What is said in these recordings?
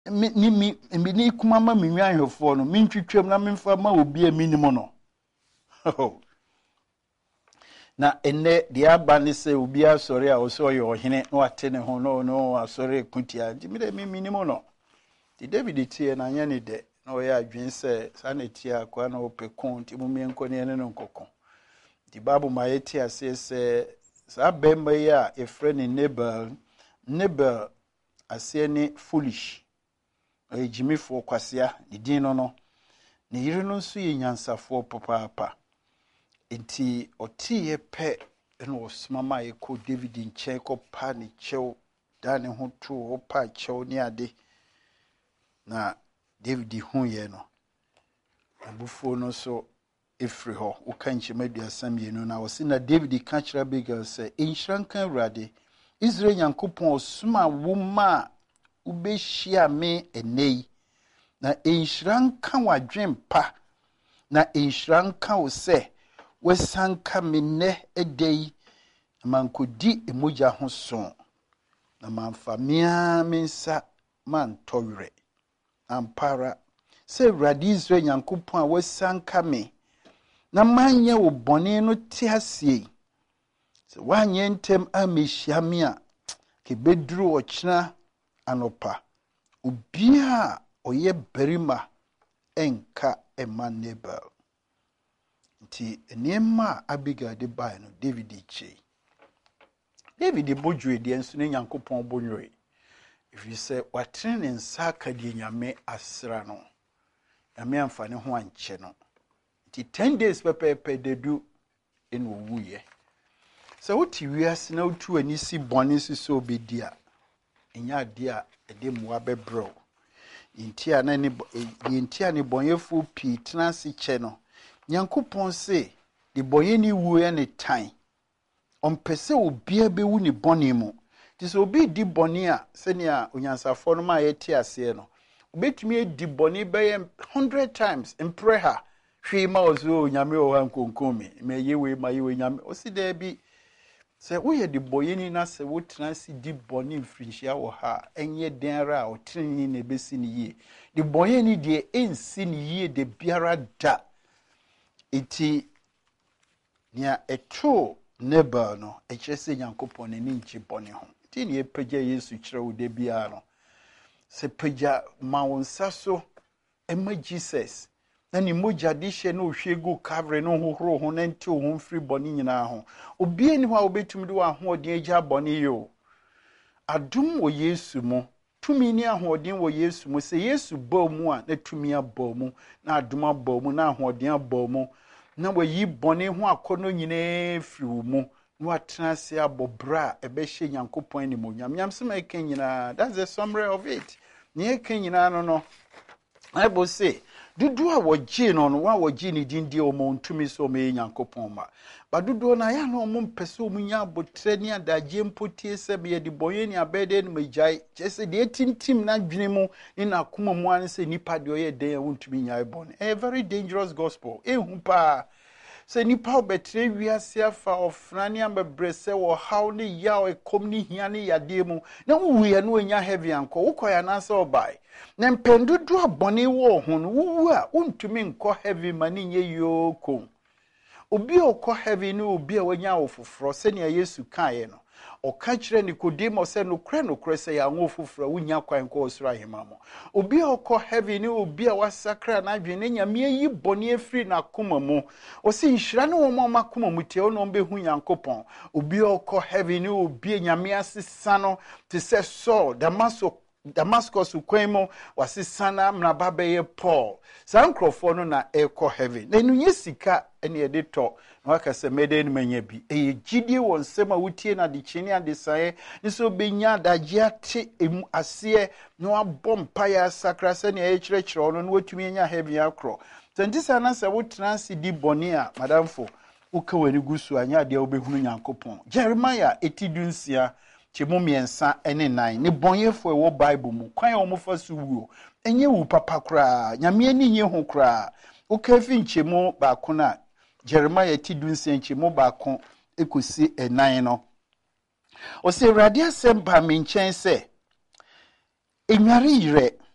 ni kuma ma me nwan hwefo no mentwitwam na memfa ma obi a minimo no na enne de aba ne se obi asori a oso ye ohene na wate ne ho no asori kutia ndi me de minimo no di David tie na anya ne de na o ya adwen se sa na tie akwa na opekon ti mu mienko ne no nkokon di babu ma yeti ase se sa bemba ya efre ne Nebel ase ne foolish ejimifo kwasea ne din no ne yire no nso ye nyansafo papa enti otie pe no osmama ye ko David nche ko pa ne chew da ne ho to opa chew ne ade na David hu ye no abufo no so efri ho ukanche maduasam ye no na wo na David ka kira Abigail se enhrankan Awurade Israel Nyankopɔn osuma woma ubehia me enei na enhranka wadwen pa na enhranka wo se wesanka me ne edei mankodi emoja ho so na manfamia mensa mantowre ampara se Awurade Israel Nyankopɔn a wesanka me na manye wo bone no ti asie se wanye ntem amehia me a ke beduru ochina anopa ubia oye berima enka ema Nebel nti enema Abigail de bai no David che David bojwe de enso ne Nyankopɔn bonwe if you say watene ne nsa ka de nyame asra no nyame amfane ho anche no nti 10 days pepepe dedu eno wuye so wuti wiase na wutu ani si bone so obedia enya dia ede muwa bebro intia na ni bonyefo pi transi che no Nyankopɔn se de boye ni wu ya ne tan ompese obia be wu ni bone mu ti so obi di bone a se ne a onyansafo no ma yeti ase no obetumi di bone be 100 times impreha hwe ma ozo nyame o hankonkomi me yewe ma yewe nyame o si da bi se wo ye di boye ni na se wo transi di bone mfrinhia wo ha enye denra o trini na besi ni ye di boye ni de ensi ni ye de biara da iti nia eto Nebel no echese Nyankopɔn ni nchi bone ho ti ni epeja Yesu kire wo de bia no se peja ma wonsa so ema Jesus na ni moja dishe no hwegu kavre no hohoro ho na nti ho mfiri bone nyina ho obi ani ho a obetum de wa ho odin agya bone yo adum wo Yesu mo tumi ni ahoɔden wɔ Yesu mu se Yesu bɔ mu a na tumi abɔ mu na adom abɔ mu na ahoɔden abɔ mu na wayi bɔne ho akɔnɔ nyinaa firi mu na watena se abɔ bra ɛbɛhyɛ Nyankopɔn animonyam nyamsɛm eka nyinaa that's the summary of it ne eka nyinaa no Bible say dudu a wɔgye no wa wɔgye ne din die o mo ntumi so me Nyankopɔn ma ba dudu na ya na o mo mpese o munya abotre ne adagye mpotie se be de boye ne abede ne magyae kyese de tintim na dwene mu ne na koma mu an se nipa de oyɛ den a wontumi nyae bɔne a very dangerous gospel ehu pa se nipa obetre wiase afa ofna ne ambrese wo haw ne yaw ekom ne hia ne yade mu na wuye no nya heavy anko wokoya na se obai na mpendudu abone wo ho no wu a untumi nkɔ heavy mani nye yoko obi okɔ heavy ne obi a wanya ofoforo se ne Yesu kae no oka kire Nicodemus se no kre se ya ngo ofoforo wunya kwan kɔ osura hema mo obi okɔ heavy ne obi a wasakra na adwene nyame yi bone afiri na koma mu o se nhira ne wo ma koma mu tie no behu Nyankopɔn obi okɔ heavy ne obi nyame asesa no te se Saul Damascus kwemo wasisana mnaba beye Paul sankrofo no na ekɔ heaven na enunye sika ene ede to na wakase mede ne manya bi gidie won sema wutie na de chini ade sae ni so benya dagye ate ase na wabɔ mpaya sakra se ne ekyerɛkyerɛ no na watumi anya heaven akro tantisa na se wotransi di bone a madamfo uka wani gusu anya de obehunu Nyankopɔn Jeremiah etidunsia chemu miensa ene nine ne bonyefo ewo Bible mu kwan o mofa so wuo enye wu papa kra nyame ani nye ho kra ukafi nchemu baako na Jeremiah tidunsia nchemu baako ekosi enan no o se Awurade asɛm ba me nkyɛn sɛ enware yire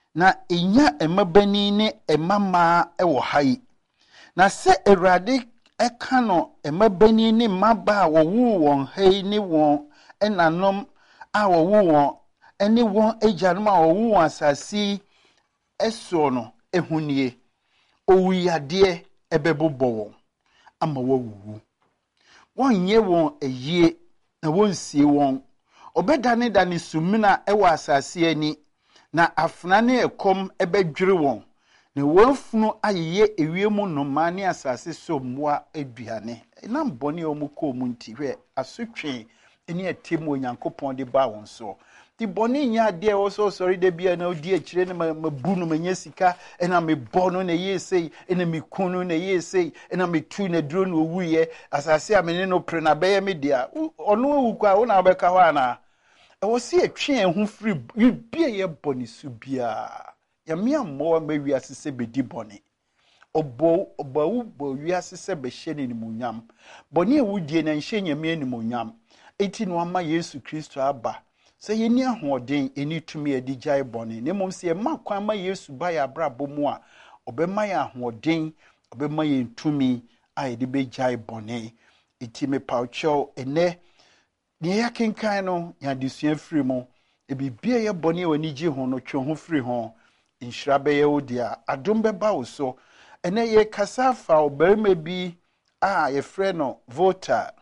na enya emabani ne emama ewo hai na se Awurade eka no emabani ne maba wo won hai ne won enanom a wo won ene won agyanom a wo won asasi eso no ehunie owuyade ebebobɔ won ama wawuwu wonye won eyie na wonsie won obedane dane sumina ewo asase ani na afna ne ekom ebedwere won na wonfunu ayeye ewiemu no mane asase so mmoa aduane na mbone omuko mu nti hwe asotwe eni etemu Onyankopɔn de ba won so ti bone nya de wo so sorry de bia na odi akire ne mabu no manya sika ena me bono na yesei ena me kunu na yesei ena me tu na duro no wuye asase a me no pre na beye me dia ono wu kwa wo na obeka ho ana e wo se atwe ehu free bia ye bone su bia ya me ammo ma wi asese bedi bone obawu bo wi asese be hye ne nimunyam bone e wudie na nhye nyame nimunyam eti no ama Yesu Kristo aba se yeni ahoden eni tumi edi jai bone ne mom se ma kwan ma Yesu ba ya brabo mu a obema ya ahoden obema ye tumi a edi be jai bone eti me paucho ene ne ya kenkan no ya disua free mo e bibia ye bone wani ji ho no twe ho free ho inhira be ye odia adom be ba wo so ene ye kasafa oberema bi a ye frɛ no voter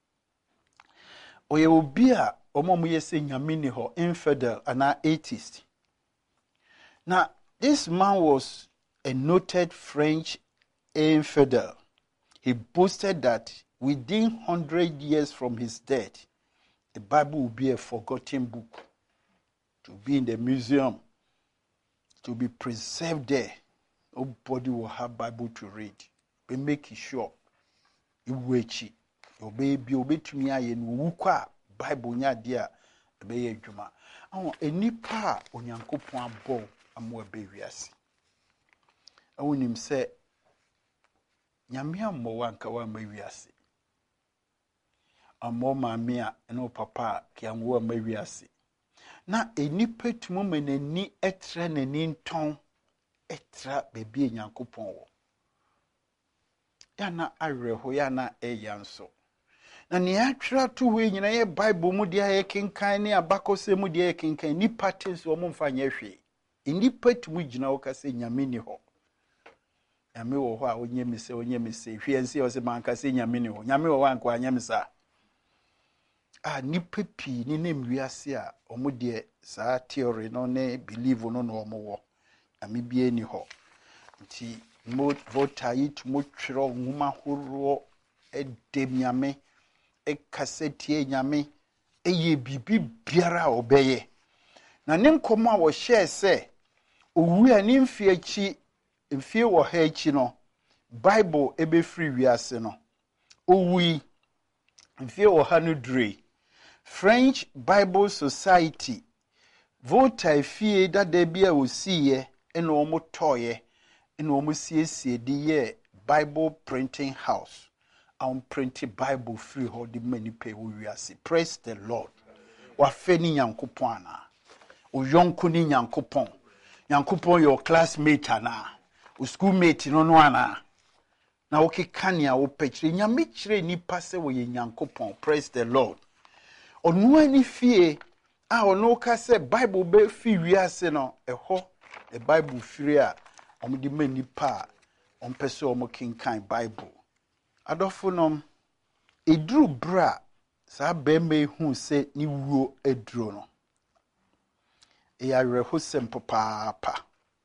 oye obi a omo yese nyame ni ho infidel and atheist. Now this man was a noted French infidel. He boasted that within 100 years from his death, the Bible will be a forgotten book to be in the museum, to be preserved there. Nobody will have Bible to read. But make sure you wait. Your baby to me and wuka Bible nya dia be adwuma. Enipa Onyankopon abo amo be wiase. Awonim se nyame ammo wanka wa ma wiase. Ammo maame a eno papa ki amwo ma wiase. Na enipa tumo manani etra nani nton etra bebi Onyankopon wo. Ya na awerɛho ya na eyanso. Na ne atwa to we nyina ye Bible mu dia ye kenkan ne abakose mu dia ye kenkan ni patents wo mfa nya hwe. Nipa tumu gina wo kase nyame ni ho. Nyame wo ho a onye mise hwe ense wo se manka se nyame ni ho. Nyame wo wanko anya misa. Nipa pi ni nem wiase a omo de sa theory no ne believe no no omo wo. Nyame bie ni ho. Nti mo voter yi tumu twero nwuma horo edem nyame ekaseti nyame eye bibi biara obeye na ne nkomo a wo share se owu ani mfie achi mfie wo ha achi no Bible ebe free wiase no owu mfie wo ha no dure French Bible Society voter fie dada bia osiye ene omo toye ene omo siesie di ye Bible printing house on printed Bible free hold the many pay we see. Praise the Lord. Wa feni Nyankopon ana. O yonko ni Nyankopon. Nyankopon your classmate ana. O schoolmate no no ana. Na oke kania o pechire nyame chire nipa se wo ye Nyankopon. Praise the Lord. Onu ani fie a ono ka se Bible be fi wiase no eho the Bible free a omo di many pa on pese omo kinkan Bible. Adofonom eduru bra sa bembe hu se ni wuo eduro no ya reho sempo papa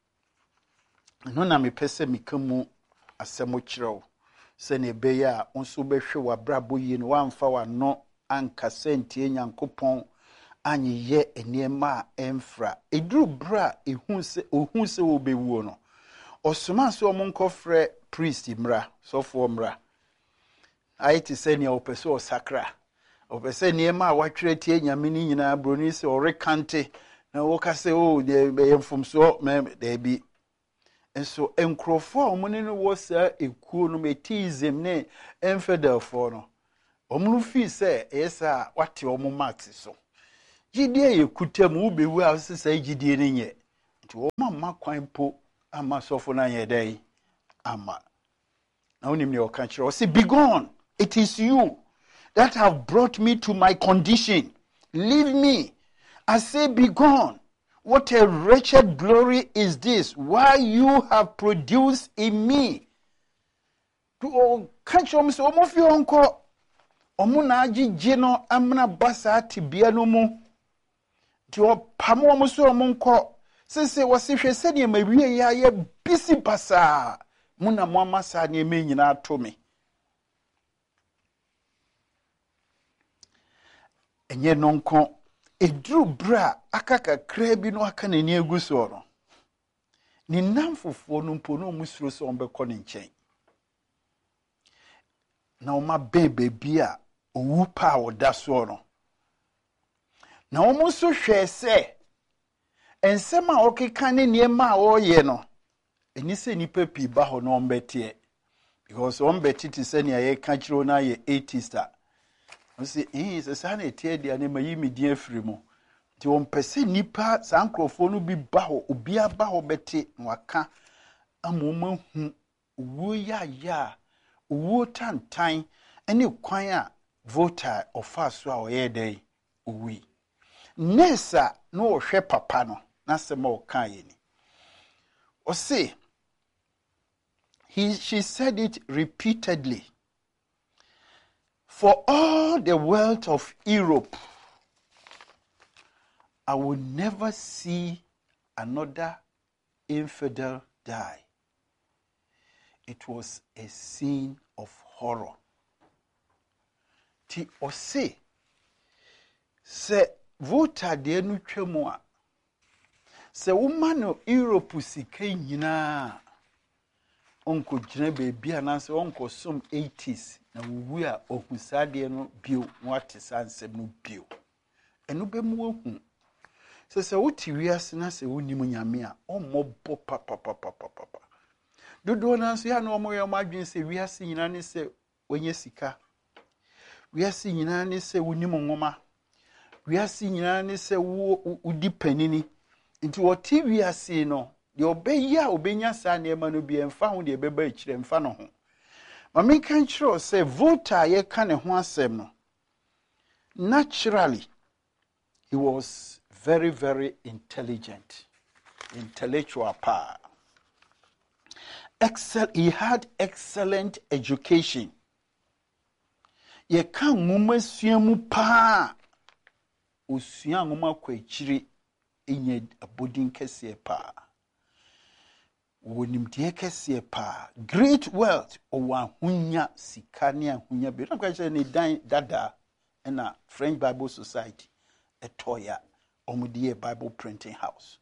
no na me pese mikamu asemo kirew se ne be ya onso behwe wa brabo yi no wamfa wa no anka sentie Nyankopon anyeye eniema emfra eduru bra ehun se ohun se wo bewuo no osoma so omonkofre priest mra sofo mra aiti seni opeso sakra opese niema a watwere tie nyame ni nyina broni se orekante na woka se o de yemfumso me de bi enso enkrofo omune no wo sa ekuo no metism ne infidel for no omunu fi se esa wate omo max so gidie yekutam wo bewu a se sai gidie ne nye to mama kwan po ama sofo na yedai ama na onim ne oka kire o say be gone, it is you that have brought me to my condition, leave me, I say be gone. What a wretched glory is this, why you have produced in me. To catch on so of your uncle Omunaji Gino Amna Basa Tibia no mu. To Pamo Muso Monko. Since was if you said you may be a busy basa. Muna Mama Sani mean to me. And yet nonko. E drew bra akaka krebi no aka na ni eguso no ni namfofo no mpo no musuro so ombekọ ne nchen na o ma bebe bia owu pa oda so no na o mo so hwe se ensem a okeka ne niema a oye no eni se nipa pi ba ho no ombete because ombete se ne ye ka kiro na ye 80 star. Say, se sana etie dia ne mayi medin afiri mu. Ti on pese nipa sa ankrofo no bi ba ho, obi aba ho bete nwaka amoma hu wo ya wo tantan ene kwan a voter ofa so a oye dai owi. Nesa no ohwe papa no na se ma oka ye ni. O say she said it repeatedly. For all the wealth of Europe, I will never see another infidel die. It was a scene of horror. Ti ose se vota de nu twemu a se woman Europe sika nyina onko gyina beebi anase onko som 80s na wuwu a ohusade no bio wate sansem no bio eno be mu ohu se wuti wiase na se wonimu nyame a ommobbo papa dodo na so ya na omoye omadwen se wiase nyina ne se onye sika, wiase nyina ne se wonimu nwoma, wiase nyina ne se udi panini nti woti wiase no de obeya obenya sa na ema no bi emfa ho de beba akire emfa no ho. Mami kan kiro say voter ye ka ne ho asem no. Naturally he was very, very intelligent, intellectual power. He had excellent education. Ye kan nwoma suamu pa. Osua nwoma kwa akire enye abodin kese pa. Wonimdie kese pa. Great wealth owa hunya sikania hunya bi. Na kwa say ni dan dada na French Bible Society etoya omudie Bible printing house.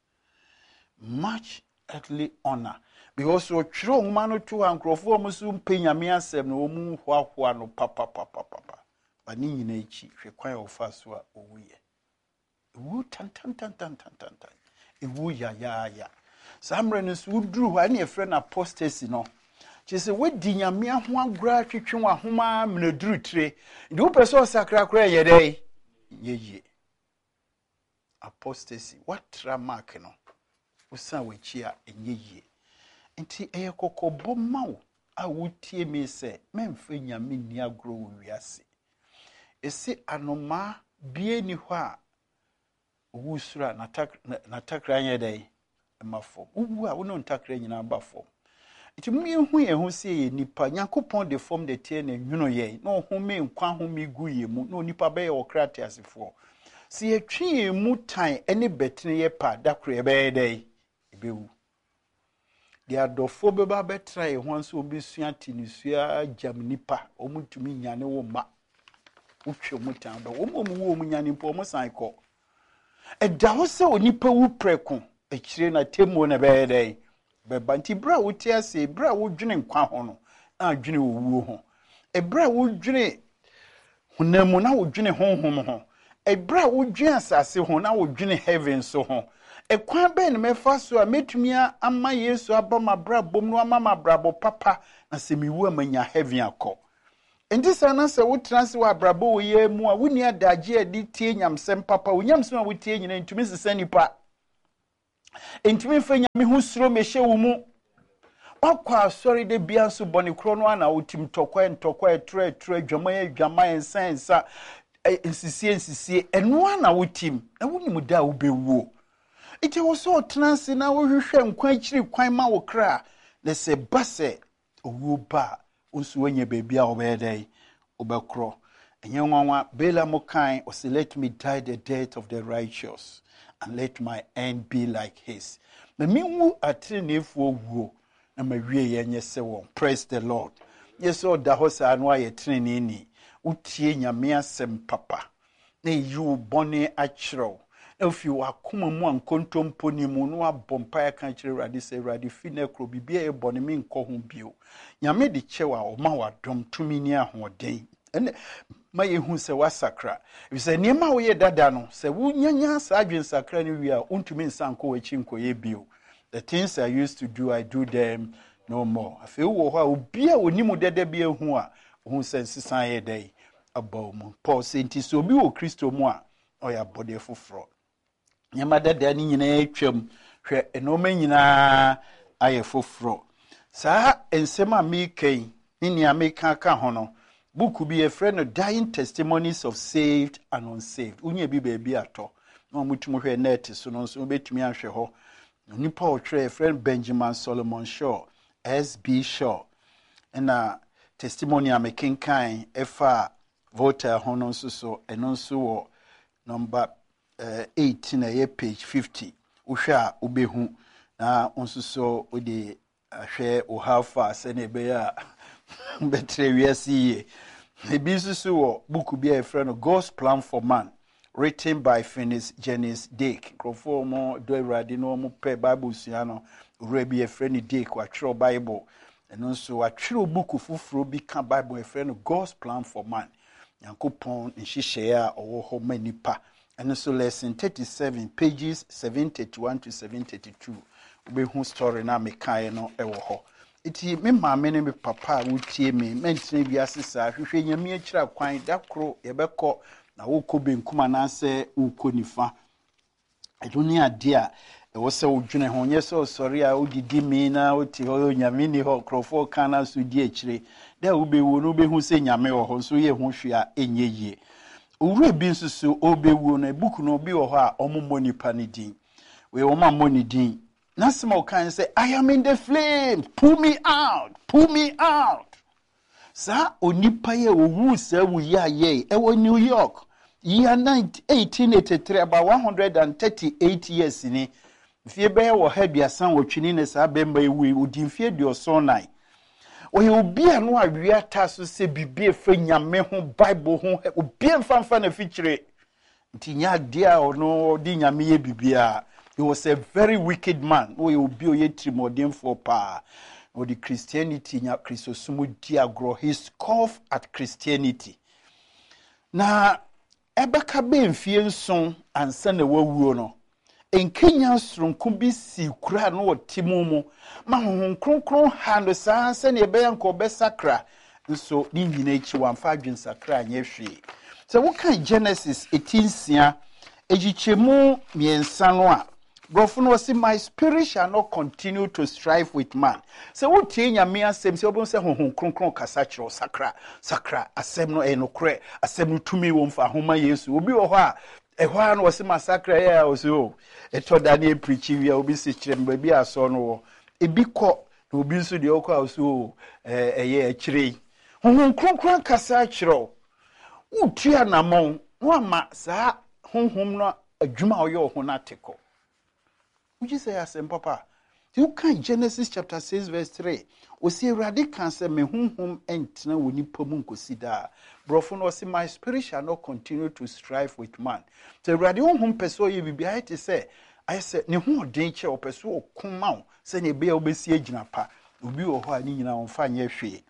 Much earthly honor because o twiro nwoma no to ankrofo omusu mpenyame asem na omu hwahwa no papa ba ni nyina echi hwe kwan ofa so a owuye ewu tan ewu ya samre no so duru hwa na efre na apostasy no chese wedi nyame ho agura twetwe wa homa mnaduru tire ndi wo peso sakra kra ye dai ye apostasy what tramark no usa wechi a enye nti eye kokobo mawo a wotie me se memfe nyame ni agro wo wiase esi anoma bie ni hɔ a wusura na takra nye dai mafo uwu a wono ntakra nyina ba fo nti mu yehu yehu se ye nipa Nyankopɔn de form de tie na nwuno ye na ohome nkwa home gu ye mu na nipa be ye okrate asefo si etwe mu tan ene betene ye pa dakro ye be dai ebewu de adofo beba betra ye ho nso obesua tinisua jam nipa omutumi nyane wo ma utwe mu tan ba wo mu nyane mpo mo san ko eda ho se onipa wu preko ekire na temo na be dai beba nti bra wo ti ase bra wo dwene nkwa ho no na dwene owuo ho ebra wo dwene hunamu na wo dwene honhom ho ebra wo dwene asase ho na wo dwene heaven so ho ekwan be ne mefa so a metumia ama Yesu abama bra bom no ama mabrabo papa na se miwu amanya heaven akọ enti sana se wo transe wa brabo wo ye mu a woni adagye adi tie nyamsem papa wo nyamsem a wo tie nyina ntumi sesa nipa Entimi mfa nyame ho suro mehye wo mu. Okwa asori de bia so boni kro no ana wotim ntokwa tre dwama ensa nsisie eno ana wotim na wonim da wo bewuo. Iti wo so tenanse na wo hwehwe nkwa akiri kwan ma wo kra na se base owu ba unsu wenye bebia obedai obekro enye nwanwa bela mokan o say let me die the death of the righteous and let my end be like his. Na minwu atrenefu owo na mawie yenye se won. Praise the Lord. Yeso da ho sa no aye trene ni utie nyame asem papa na yu bone achro. If you are kuma mu ankontompo ni mu no abompa ya kan kire radi se radi fine kro bibia e bone mi nko ho bio nyame de chewa o ma wadom tumi ni ahoden ene ma ye hu se wasakra if se niema wo ye dada no se wo nyanya sa adwen sakra ni wi a untumi nsanko wachi nko ye bio. The things I used to do, I do them no more. I feel wo ha obi a onimu dede bia hu a hu se nsisan ye dai abom Paul say nti so obi wo Kristo mu a oya bode foforo. Nyama dada ni nyina atwam hwe enoma nyina aye foforo. Saa ensema mi kai ni nia me ka ho no book bi a friend of dying testimonies of saved and unsaved. Unye bi baby ato. No mutumu hwe net so no so betumi ahwe ho. Nipa otwe friend Benjamin Solomon Shaw, SB Shaw. Na testimony amekenkan efa voter ho no so eno so wo number 18 na ye page 50. Uhwe a ubehu na onso so odi ahwe o hafa se na ebe ya betre wiase ye. Ebi so wo book bi a friend God's Plan for Man, written by Finis Janice Dake. Krofo mo do Awurade no mo pe Bible suano rebi a friend Dake wa tro Bible. Eno so wa tro book fufuro bi ka Bible a friend God's Plan for Man. Yankopon nhihye a owo ho manipa. Eno so lesson 37 pages 731 to 732. Ubehu story na mekae no ewo ho. Iti me maame ne me papa wutie me mentine bi asesa hwehwe nyame akira kwan dakro yebekọ na wokọ benkuma na se wokọ nifa edoni ade a ewo se wodwene ho nye se osori a odidi mi na oti ho nyame ni ho krofo kana so di akire da ubewu no behu se nyame wo ho so ye ho hwe a enye yie owure bi nsusu obewu na book no bi wo ho a omommo nipa ne din we wo ma mo ne din. Nasimo can say, I am in the flames. Pull me out. Pull me out. Sa onipa ye owu se wu ya ye. Ewo New York. Year 1883, about 138 years ni. Fie be wo ha biasan wo twini ne sa bemba ewu odimfie dio so nai. Oye obi anu awia taso se bibie fa nyame ho Bible ho obi mfanfa na fichire. Nti nya dia ono di nyame ye bibia. He was a very wicked man. Oh, you be a trimodium for pa. Or the Christianity, nya Christosumu diagro. He scoffed at Christianity. Na ebeka be mfie son ansa na wawu no. En Kenya strunkumbi si kura no timumu. Ma honhom kronkron ha no sa ansa na ebe yanko be sakra. Nso ni nyina echi wamfa adwen sakra anye hwe. So what kind Genesis 18 ejichemu miensa no a Gofuno say my spirit shall not continue to strive with man. So what tinya me asem se obon se honhom kronkron kasa kiro sakra asem no enokre asem no tumi wo mfa homa Yesu obi wo ho a ehwa no wo se masakra ya wo se o eto Daniel preach wi a obi se kire mba bi aso no wo ebi ko na obi nso de okwa wo se o eye akire honhom kronkron kasa kiro utua na mon no ama sa honhom no adwuma oyo ho na teko. Would you say asem papa? You can Genesis chapter 6 verse 3. O see radical say me hum entna woni pamu nkosida. Brofo no say my spirit shall not continue to strive with man. So radical hum peso ye bibia te say I say ne hu odin che opeso okuma say ne bia obesi agina pa. Obi wo ho ani nyina onfa nye hwe.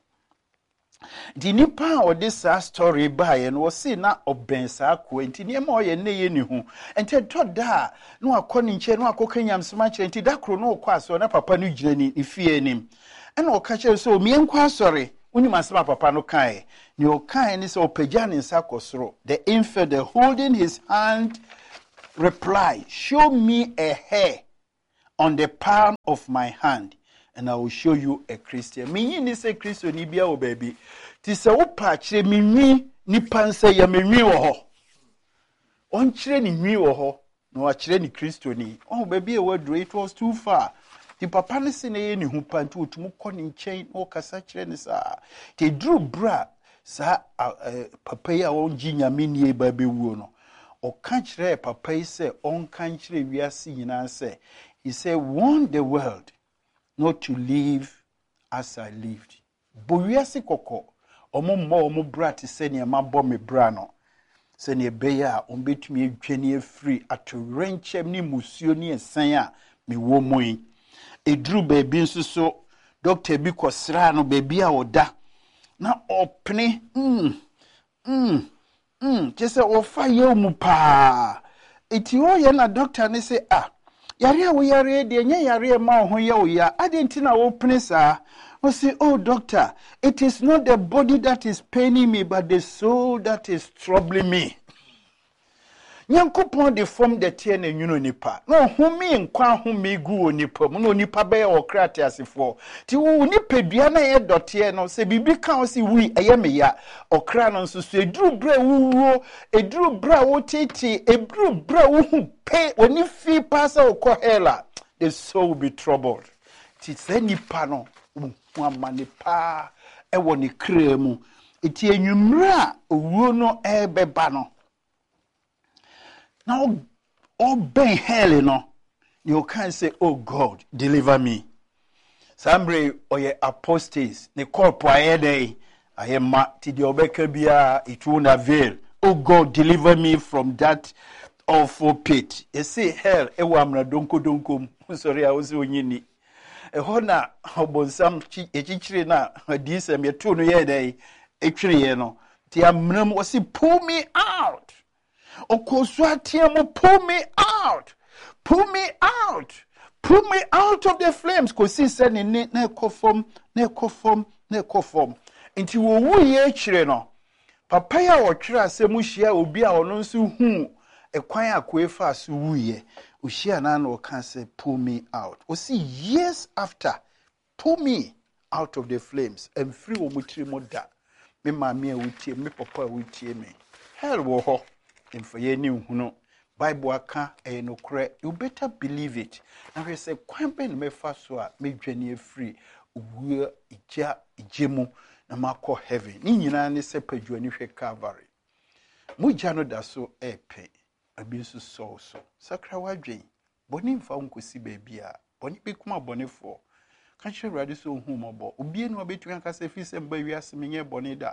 The nipa or this story by and was see na obensa ko enti niema o ye ne ye ni hu enti to da no akoni nche no akokanyam sma che enti da kro no kwa so na papa no gire ni fie nim ena o ka che so mi enkwa sori uni masema papa no kai ni o kai ni so opagya ni nsa kosoro the infidel holding his hand reply show me a hair on the palm of my hand, and I will show you a Christian. Me ni say Christian ni bia o baby. Ti se wo pa kire me nwi nipa nse ya me nwi wo ho. On kire ni nwi wo ho, na wa kire ni Christian. Oh baby e wadro, it was too far. Ti papa ne se na ye ni hu pa nti otumu kɔ ni nkyɛn o kasa kire ni sa. Ti dru bra sa papa ya won gi nyame nie ba bewuo no. O kan kire papa yi se on kan kire wiase nyina se. He said, warn the world not to live as I lived. Bowiase koko omo bra te se ne ma bɔ me bra no. Se ne be ya on betumi adwane afiri atorenchem ni musuo ni esan a me wo moyi. Edru baby nso so doctor bi kosra no baby a oda. Na opne Jese ofa ye mu pa. Eti o ye na doctor ne say yare wo yare de nye yare ma ho ye wo ya adenti na wo pene sa o say oh doctor, it is not the body that is paining me but the soul that is troubling me. Nyankopon de form de tie na nwuno nipa no home nkwa home gu onipa mu no nipa be o krate asefo ti wo nipa dua na ye dote no se bibi kan si wi eye me ya okra no nso so eduru bra wuwo eduru bra wo tete eduru bra wo hu pe oni fi pasa okọ hela, the soul will be troubled. Ti se nipa no hu amanipa e wo ni kra mu eti enwumra owuo no ebeba no. Now, all ben hell, you can't say, oh God, deliver me. Sambre or ye apostates, ne corpo day, I am ma ti di obekabia, it won't avail. Oh God, deliver me from that awful pit. You see, hell, ewamra donko, sorry, I was unyini. A hona, obonsam chichiri na, disem, ye tunu ye day, actually, ti amnum was pull me out. Okoswatiamo, pull me out. Pull me out. Pull me out of the flames. Kosi said in nekofom. Inti wo ye chire no. Papaya wo chira se muhia obi a ono nso hu ekwan akwefa so wuye. Uhia na no kan say pull me out. O see years after, pull me out of the flames and free wo mutiri moda. Me mama wutie, me papa wutie me. Hell wo ho. In for ye new huno Bible aka no kre, you better believe it. Now we say kwambe me faswa me dwane free we ija ijemu na mako heaven. Ni nyina ne se padwane hwe Calvary. Mujja no da so epe abi so so sakra wadwen boni mfa nkosi baabia boni bekuma bonefo ka hwe rade so hu mobo obie no obetu aka se fi se mba wiase menye boni da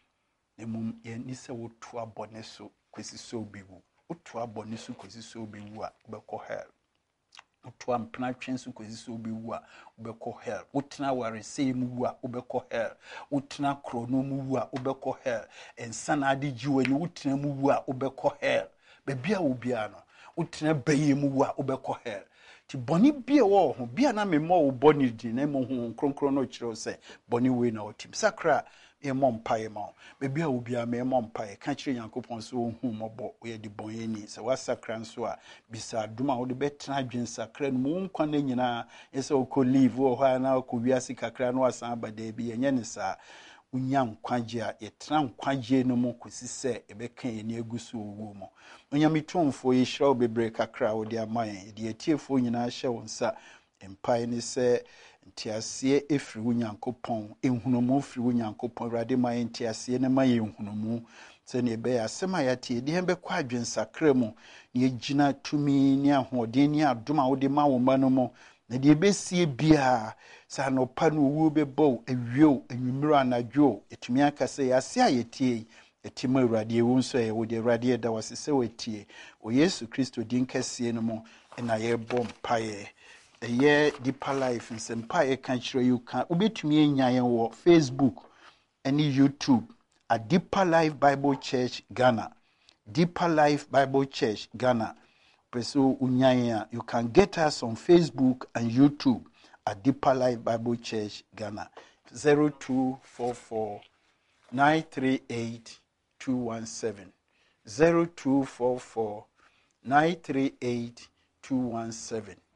emum ye ni se wotu abone so kwesi so bewu wotu abone so kwesi so bewu a ubeko hell wotu ampna twen so kwesi so bewu a ubeko hell wotena ware sei mu a ubeko hell wotena krono mu a ubeko hell ensana ade jiwani wotena mu a ubeko hell bebia obia no wotena baye mu a ubeko hell ti boni bia wo ho bia na memmo wo boni di na mo ho kronkron no kire se boni we na otim sakra e mompae ma bebia obia me mompae ka kire Yankopon so hu mobo we di bonyeni se wasakra nso a bisa duma wo de betena adwen sakra no mu nkwa na nyina ese okọ live wo ha na okọ wiase kakra no asan abada bi enye ne sa unya nkwaje a yetena nkwaje no mu kosise ebeka eni egusu owo mo onyamitomfo yi hira obebre kakra wo de amayen de etiefo nyina hye wonsa empai ni se ntiasie efiri Onyankopon enhunomu firi Onyankopon rade mayen ntiasie ne mayen enhunomu se ne be asema yate de hembe kwa adwensakra mu ne egina tumi ne ahoden ne adoma wo de ma wo mano mo na de besie bia sa no pa no wu bebo awio anwumiro anadwo etumi akase yase ayetie etima urade ewu nso ye wo de urade da wasese wetie o Yesu Kristo din kase no mo na ye bom paye eye Deeper Life nsempa ka kire you kan obetumi enyan wo Facebook and YouTube at Deeper Life Bible Church Ghana. Deeper Life Bible Church Ghana. Preso unyanya, you can get us on Facebook and YouTube at Deeper Life Bible Church Ghana. 0244 938 217 0244 938 217.